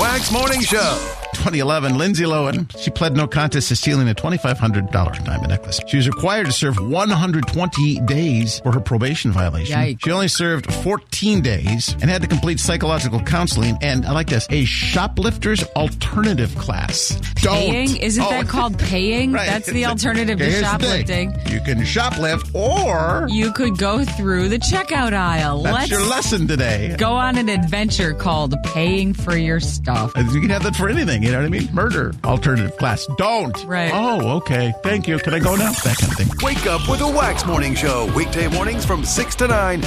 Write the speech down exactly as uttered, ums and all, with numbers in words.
Wax Morning Show. twenty eleven, Lindsay Lohan, she pled no contest to stealing a twenty-five hundred dollars diamond necklace. She was required to serve one hundred twenty days for her probation violation. Yikes. She only served fourteen days and had to complete psychological counseling and, I like this, a shoplifter's alternative class. Paying? Don't. Isn't Oh, that called paying? Right. That's the alternative to Here's the shoplifting. thing. You can shoplift or You could go through the checkout aisle. that's Let's your lesson today. go on an adventure called paying for your stuff. You can have that for anything, you know what I mean? Murder, alternative class. Don't. Right. Oh, okay. Thank you. Can I go now? That kind of thing. Wake up with a Wax Morning Show. Weekday mornings from six to nine